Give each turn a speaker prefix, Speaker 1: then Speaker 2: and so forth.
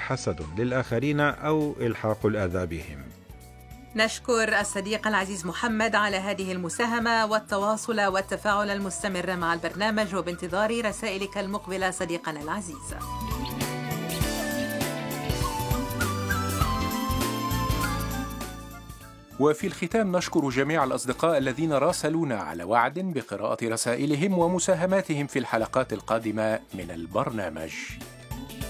Speaker 1: حسد للآخرين أو إلحاق الأذى بهم.
Speaker 2: نشكر الصديق العزيز محمد على هذه المساهمة والتواصل والتفاعل المستمر مع البرنامج، وبانتظار رسائلك المقبلة صديقنا العزيز.
Speaker 3: وفي الختام نشكر جميع الأصدقاء الذين راسلونا على وعد بقراءة رسائلهم ومساهماتهم في الحلقات القادمة من البرنامج.